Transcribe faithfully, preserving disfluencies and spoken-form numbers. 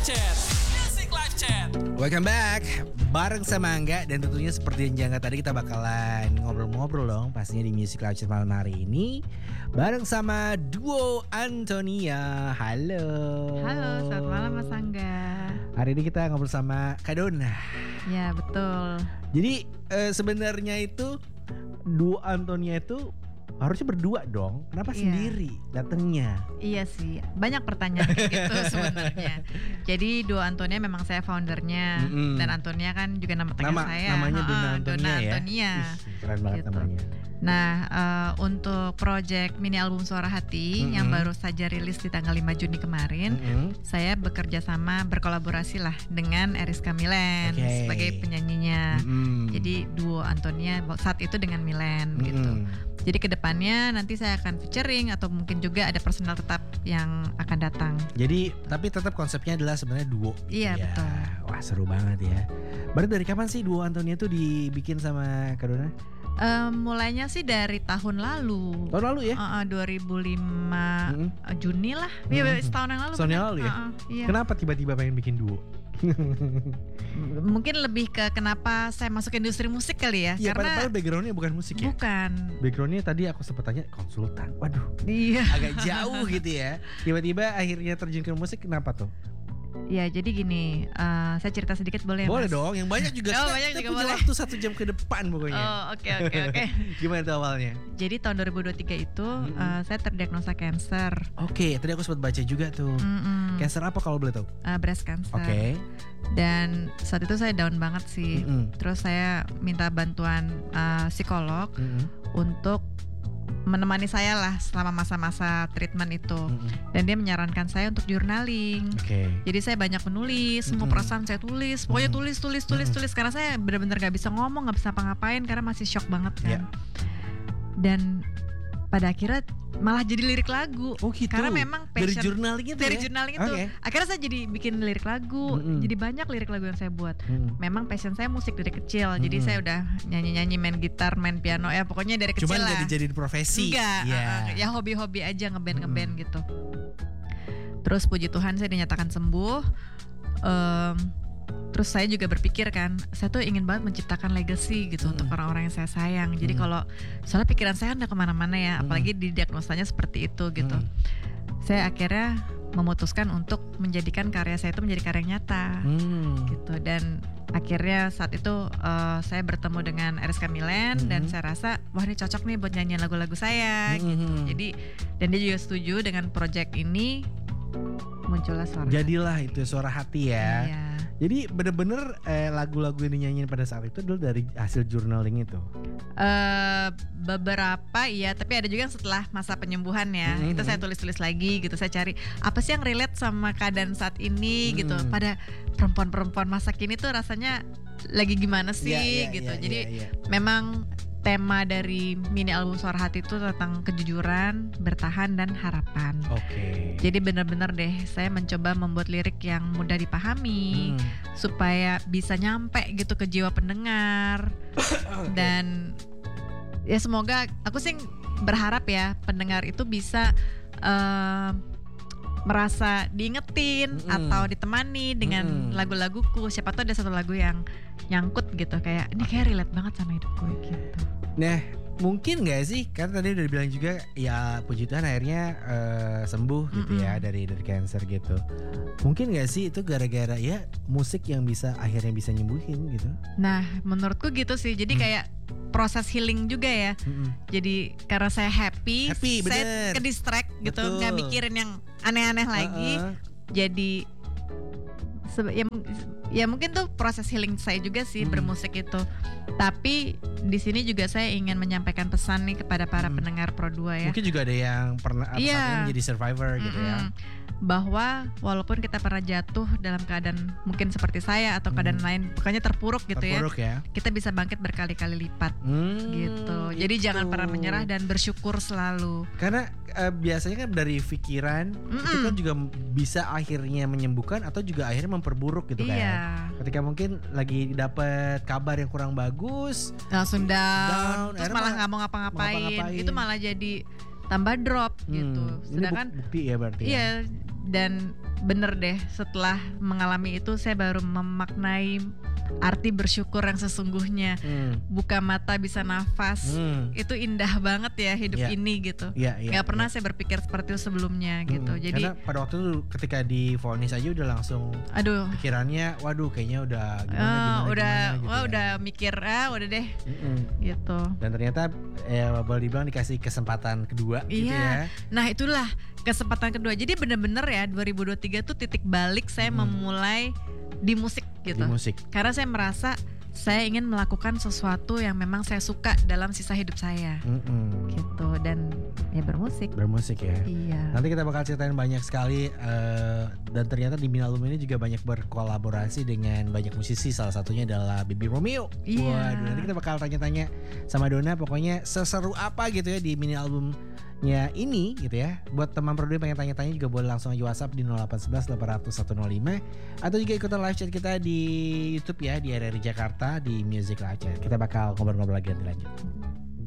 Chat, Music Live Chat. Welcome back, bareng sama Angga. Dan tentunya seperti yang Jangga tadi, kita bakalan ngobrol-ngobrol dong pastinya di Music Live Chat malam hari ini bareng sama duo Antonia. Halo. Halo, selamat malam Mas Angga. Hari ini kita ngobrol sama Kak Dona. Ya betul. Jadi eh, sebenarnya itu duo Antonia itu harusnya berdua dong. Kenapa Iya. sendiri datangnya? Iya sih, banyak pertanyaan kayak gitu sebenarnya. Jadi duo Antonia memang saya foundernya. Mm-mm. Dan Antonia kan juga nama tengah Nama saya. namanya Ha-ha, Dona Antonia Dona ya. Antonia. Ih, keren banget Gitu. namanya. Nah, uh, untuk project mini album Suara Hati Mm-mm. yang baru saja rilis di tanggal lima Juni kemarin, Mm-mm. saya bekerja sama berkolaborasi lah dengan Eriska Milen Oke. sebagai penyanyinya. Mm-mm. Jadi duo Antonia saat itu dengan Milen Mm-mm. gitu. Jadi kedepannya nanti saya akan featuring atau mungkin juga ada personal tetap yang akan datang. Jadi tapi tetap konsepnya adalah sebenarnya duo. Iya, Ya, betul. Wah seru banget ya. Berarti dari kapan sih duo Antonia itu dibikin sama Kak Dona? Eh, mulainya sih dari tahun lalu. Tahun lalu ya? Uh, uh, dua ribu lima Mm-mm. uh, Juni lah. Iya, Mm-mm. setahun yang lalu. Setahun yang bener. lalu ya? Uh, uh, iya. Kenapa tiba-tiba pengen bikin duo? Mungkin lebih ke kenapa saya masuk industri musik kali ya? Iya, Karena padahal backgroundnya bukan musik ya? bukan. Backgroundnya tadi aku sempat tanya konsultan. Waduh, Iya. agak jauh gitu ya. Tiba-tiba akhirnya terjun ke musik, kenapa tuh? Ya jadi gini, uh, saya cerita sedikit boleh ya, Boleh Mas? dong, yang banyak juga. Oh, kita, banyak kita juga punya boleh. waktu satu jam ke depan pokoknya. Oh, oke oke oke. Gimana tuh awalnya? Jadi tahun dua ribu dua puluh tiga itu Mm-mm. uh, saya terdiagnosa cancer. Oke, tadi aku sempat baca juga tuh. Mm-mm. Cancer apa kalau boleh tahu? Uh, breast cancer. Oke. Dan saat itu saya down banget sih. Mm-mm. Terus saya minta bantuan uh, psikolog Mm-mm. untuk menemani saya lah selama masa-masa treatment itu. Mm-mm. Dan dia menyarankan saya untuk journaling. Oke. Jadi saya banyak menulis, semua Mm-mm. perasaan saya tulis. Pokoknya Mm. tulis, tulis, tulis, Mm-mm. tulis. Karena saya benar-benar gak bisa ngomong, gak bisa apa-ngapain karena masih shock banget kan. Iya. Dan pada akhirnya malah jadi lirik lagu. Oh gitu. Karena memang dari passion journaling itu dari ya? journaling itu. Oke. Akhirnya saya jadi bikin lirik lagu. Mm-mm. Jadi banyak lirik lagu yang saya buat. Mm. Memang passion saya musik dari kecil. Jadi Mm-mm. saya udah nyanyi-nyanyi, main gitar, main piano, ya pokoknya dari kecil Cuman lah. gak dijadiin profesi. Enggak, Iya. uh, uh, ya hobi-hobi aja ngeband-ngeband Mm-mm. gitu. Terus puji Tuhan saya dinyatakan sembuh. Em, terus saya juga berpikir kan, saya tuh ingin banget menciptakan legacy gitu Mm-mm. untuk orang-orang yang saya sayang. Jadi Mm-mm. kalau soalnya pikiran saya udah kemana-mana ya, Mm-mm. apalagi di diagnosanya seperti itu gitu. Mm. Saya akhirnya memutuskan untuk menjadikan karya saya itu menjadi karya yang nyata. Hmm. Gitu. Dan akhirnya saat itu uh, saya bertemu dengan Eriska Milen Mhm. dan saya rasa wah ini cocok nih buat nyanyiin lagu-lagu saya gitu. Mhm. Jadi dan dia juga setuju dengan project ini, muncullah suara. Jadilah itu suara hati ya. Iya. Jadi bener-bener eh, lagu-lagu yang dinyanyiin pada saat itu adalah dari hasil journaling itu. Eh, beberapa iya, tapi ada juga yang setelah masa penyembuhan ya. Mhm. Itu saya tulis-tulis lagi gitu. Saya cari apa sih yang relate sama keadaan saat ini gitu. Mhm. Pada perempuan-perempuan masa kini tuh rasanya lagi gimana sih Iya, iya, gitu. iya, Jadi iya, iya. memang tema dari mini album Suara Hati itu tentang kejujuran, bertahan dan harapan. Oke. Jadi benar-benar deh saya mencoba membuat lirik yang mudah dipahami Hmm. supaya bisa nyampe gitu ke jiwa pendengar. Dan ya semoga aku sih berharap ya pendengar itu bisa eh, merasa diingetin Mm-mm. atau ditemani dengan Mm-mm. lagu-laguku. Siapa tahu ada satu lagu yang nyangkut gitu, kayak ini kayak relate banget sama hidup gue gitu. Nah, mungkin nggak sih? Karena tadi udah bilang juga, ya puji Tuhan akhirnya eh, sembuh gitu Mm-mm. ya dari dari cancer gitu. Mungkin nggak sih itu gara-gara ya musik yang bisa akhirnya bisa nyembuhin gitu? Nah, menurutku gitu sih. Jadi Hmm. kayak proses healing juga ya. Mm-mm. Jadi karena saya happy, Happy, saya bener. ke distract gitu, Betul. nggak mikirin yang aneh-aneh lagi. Uh-uh. Jadi sebe- ya, mung- ya mungkin tuh proses healing saya juga sih Hmm. bermusik itu. Tapi di sini juga saya ingin menyampaikan pesan nih kepada para Hmm. pendengar Pro dua ya. Mungkin juga ada yang pernah atau Iya. saat ini menjadi survivor gitu ya. Mm-mm. Bahwa walaupun kita pernah jatuh dalam keadaan mungkin seperti saya atau keadaan Hmm. lain, pokoknya terpuruk gitu Terpuruk ya. ya, kita bisa bangkit berkali-kali lipat. Hmm, Gitu. Jadi itu. jangan pernah menyerah dan bersyukur selalu. Karena eh, biasanya kan dari pikiran itu Mm-mm. kan juga bisa akhirnya menyembuhkan atau juga akhirnya memperburuk gitu kan. Iya. Ketika mungkin lagi dapat kabar yang kurang bagus, Langsung down, Down, terus akhirnya malah malah nggak mau mau ngapa-ngapain. ngapa-ngapain. Itu malah jadi tambah drop gitu. Hmm, ini Sedangkan buk- bukti ya berarti. Ya? iya, dan bener deh setelah mengalami itu saya baru memaknai arti bersyukur yang sesungguhnya. Hmm. Buka mata bisa nafas, Hmm. itu indah banget ya hidup Iya. ini gitu. Iya, iya, Gak pernah iya. saya berpikir seperti itu sebelumnya gitu. Hmm, Jadi, karena pada waktu itu ketika divonis aja udah langsung aduh, pikirannya, waduh kayaknya udah gimana eh, gimana udah, gimana gitu wah ya. udah mikir ah udah deh Mm-mm. gitu. Dan ternyata ya boleh dibilang dikasih kesempatan kedua gitu ya. Iya. Nah itulah kesempatan kedua. Jadi bener-bener ya dua ribu dua puluh tiga tuh titik balik saya Hmm. memulai di musik gitu. Di musik. Karena saya merasa saya ingin melakukan sesuatu yang memang saya suka dalam sisa hidup saya Mm-mm. gitu, dan ya bermusik. Bermusik ya. Iya. Nanti kita bakal ceritain banyak sekali eh, dan ternyata di Mini Album ini juga banyak berkolaborasi dengan banyak musisi, salah satunya adalah Baby Romeo. Iya. Waduh, nanti kita bakal tanya-tanya sama Donna pokoknya seseru apa gitu ya di Mini Albumnya ini gitu ya. Buat teman produksi pengen tanya-tanya juga boleh langsung aja WhatsApp di nol delapan satu satu delapan nol nol satu nol lima atau juga ikutan live chat kita di YouTube ya di R R I Jakarta di Music Live Chat. Kita bakal ngobrol-ngobrol lagi nanti lanjut.